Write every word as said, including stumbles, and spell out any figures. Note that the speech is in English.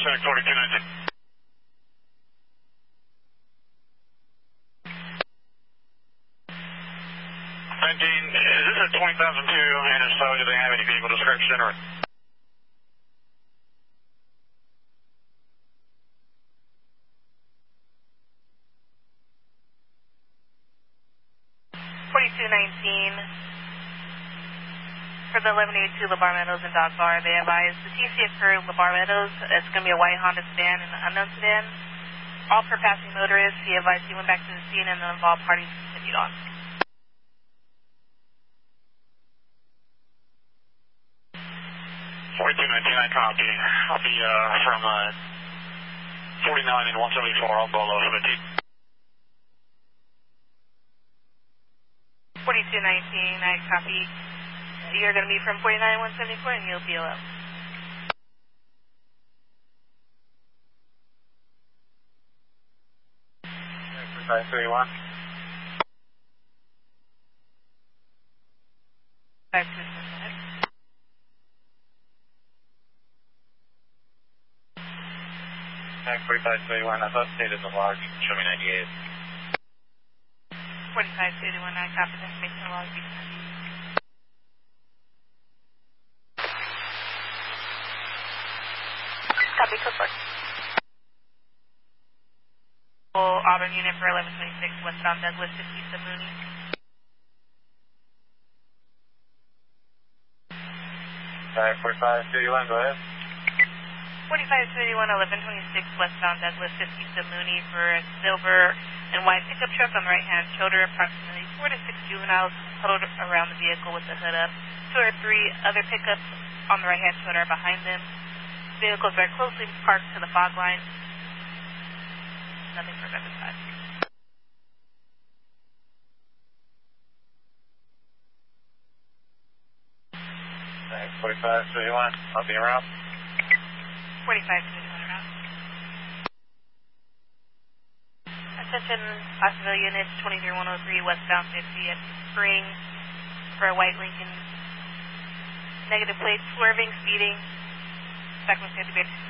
check, forty-two nineteen. nineteen, is this a twenty thousand two, and if so, do they have any vehicle description or? forty-two nineteen. For the eleven eighty-two LeBar Meadows and Dog Bar, they advise the T C occurred LeBar Meadows. It's going to be a white Honda sedan and an unknown sedan. All per passing motorists. He advised he went back to the scene and the involved parties continued on. forty-two nineteen, I copy. I'll be uh, from uh, forty-nine and one seventy-four on Bolo fifteen. forty-two nineteen, I copy. You're going to be from forty-nine one seventy-four and you'll be below. five three one. five two one. forty-five thirty-one, I thought stated the log, show me ninety-eight. forty-five thirty-one, I copy the information log. Copy, Cooper. Auburn unit for eleven twenty-six, westbound Douglas, fifty-seven Mooney. Alright, forty-five thirty-one, go ahead. forty-five thirty-one, eleven twenty-six, westbound Douglas, fifty-seven Mooney for a silver and white pickup truck on the right-hand shoulder. Approximately four to six juveniles huddled around the vehicle with the hood up. Two or three other pickups on the right-hand shoulder behind them. Vehicles are closely parked to the fog line. Nothing further this side. Alright, forty-five thirty-one, I'll be around. forty-five thirty-one around. Attention, Osceville units, twenty-three one oh three, westbound fifty at Spring for a white Lincoln. Negative plate, swerving, speeding. Back with fifty